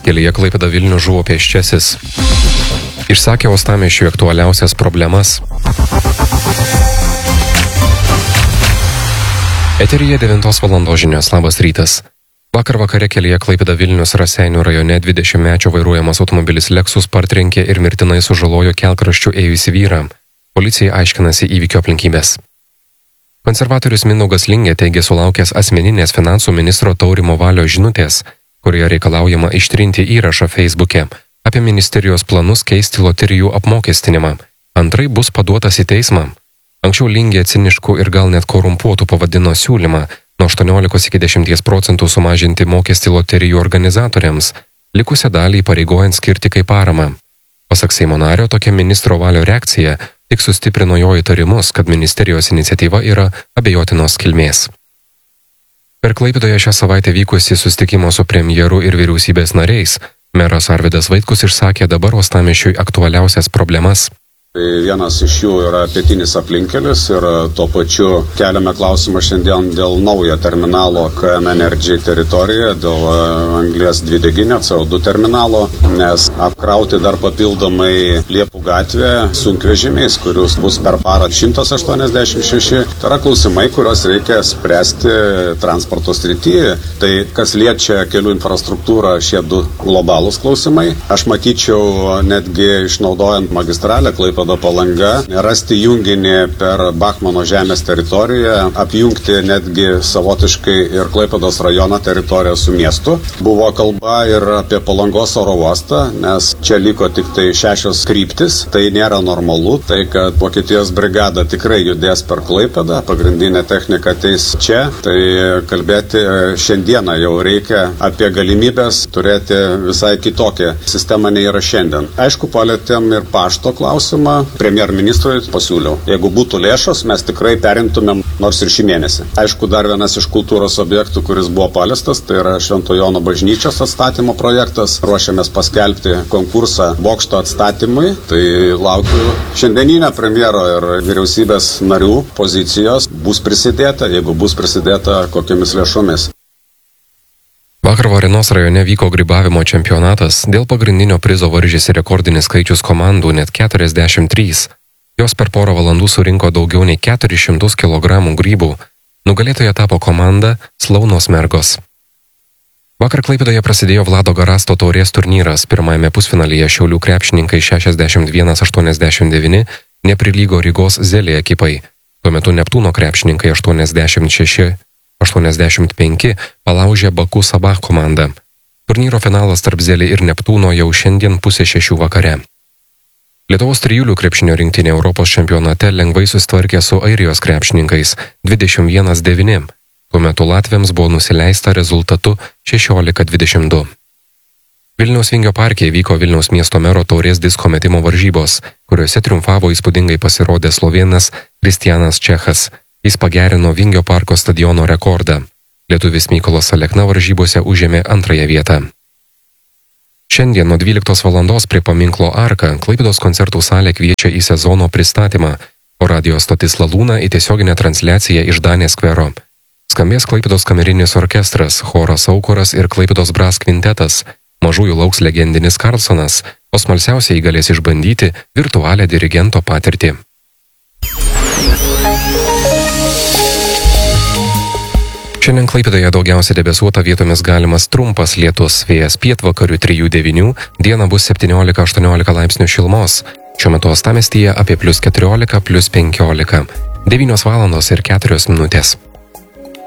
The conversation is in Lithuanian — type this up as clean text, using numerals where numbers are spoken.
Kelyje Klaipėda Vilnius žuvo pėsčiasis. Išsakė uostamiesčiui aktualiausias problemas. Eteryje 9 valandos žinios. Labas rytas. Vakar vakare kelyje Klaipėda Vilnius Raseinių rajone 20-mečio vairuojamas automobilis Lexus partrenkė ir mirtinai sužalojo kelkraščiu ėjusį vyrą. Policija aiškinasi įvykio aplinkybės. Konservatorius Mindaugas Lingė teigė sulaukęs asmeninės finansų ministro Taurimo Valio žinutės, kurioje reikalaujama ištrinti įrašą Facebook'e apie ministerijos planus keisti loterijų apmokestinimą. Antrai bus paduotas į teismą. Anksčiau Lingė ciniškų ir gal net korumpuotų pavadino siūlymą nuo 18 iki 10% sumažinti mokestį loterijų organizatoriams, likusią dalį įpareigojant skirti kaip paramą. Pasak Seimo nario, tokia ministro Valio reakcija tik sustiprino jo įtarimus, kad ministerijos iniciatyva yra abejotinos kilmės. Per Klaipėdoje šią savaitę vykusi susitikimo su premjeru ir vyriausybės nariais, meras Arvydas Vaitkus išsakė dabar uostamiesčiui aktualiausias problemas. Vienas iš jų yra pietinis aplinkkelis ir tuo pačiu keliame klausimą šiandien dėl naujo terminalo KM Energy teritorijoje, dėl anglies dvideginio CO2 terminalo, nes apkrauti dar papildomai Liepų gatvę sunkvežimiais, kurius bus per parą 186. Tai yra klausimai, kuriuos reikia spręsti transporto srityje. Tai kas liečia kelių infrastruktūrą, šie du globalūs klausimai. Aš matyčiau netgi išnaudojant magistralę Klaipėdos Palanga, rasti junginį per Bachmano žemės teritoriją, apjungti netgi savotiškai ir Klaipėdos rajono teritoriją su miestu. Buvo kalba ir apie Palangos oro uostą, nes čia liko tik tai 6 kryptis, tai nėra normalu, tai kad Vokietijos brigada tikrai judės per Klaipėdą, pagrindinė technika ateis čia, tai kalbėti šiandieną jau reikia apie galimybės turėti visai kitokią sistemą nei yra šiandien. Aišku, palėtėm ir pašto klausimą. Premjerministrui pasiūliau. Jeigu būtų lėšos, mes tikrai perimtumėm nors ir šį mėnesį. Aišku, dar vienas iš kultūros objektų, kuris buvo paliestas, tai yra Švento Jono bažnyčios atstatymo projektas. Ruošiamės paskelbti konkursą bokšto atstatymui. Tai laukiu šiandieninę premjero ir vyriausybės narių pozicijos. Bus prisidėta, jeigu bus prisidėta kokiamis lėšomis. Vakar Varėnos rajone vyko grybavimo čempionatas, dėl pagrindinio prizo varžėsi rekordinis skaičius komandų, net 43. Jos per porą valandų surinko daugiau nei 400 kg grybų. Nugalėtoja tapo komanda Slaunos mergos. Vakar Klaipėdoje prasidėjo Vlado Garasto taurės turnyras. Pirmajame pusfinalyje Šiaulių krepšininkai 61-89 neprilygo Rygos Zelė ekipai. Tuo metu Neptūno krepšininkai 86-85 palaužė Baku Sabah komandą. Turnyro finalas tarp Zelė ir Neptūno jau šiandien 5:30 vakare. Lietuvos trijūlių krepšinio rinktinė Europos čempionate lengvai susitvarkė su Airijos krepšininkais 21-9. Tuo metu latviams buvo nusileista rezultatu 16-22. Vilniaus Vingio parke vyko Vilniaus miesto mero taurės disko metimo varžybos, kuriuose triumfavo įspūdingai pasirodė slovėnas Kristianas Čechas. Jis pagerino Vingio parko stadiono rekordą. Lietuvis Mykolas Alekna varžybose užėmė 2 vietą. Šiandien nuo 12 valandos prie paminklo Arka Klaipėdos koncertų salė kviečia į sezono pristatymą, o radijo stotis Lalūna į tiesioginę transliaciją iš Danės skvero. Skambės Klaipėdos kamerinis orkestras, choras Aukuras ir Klaipėdos Brass kvintetas. Mažųjų lauks legendinis Karlsonas, o smalsiausiai galės išbandyti virtualią dirigento patirtį. Šiandien Klaipėdoje daugiausiai debesuota, vietomis galimas trumpas lietus, vėjas pietvakarių 3-9, dieną bus 17-18 laipsnių šilumos. Šiuo metu uostamiestyje apie +14, +15. 9 valandos ir 4 minutės.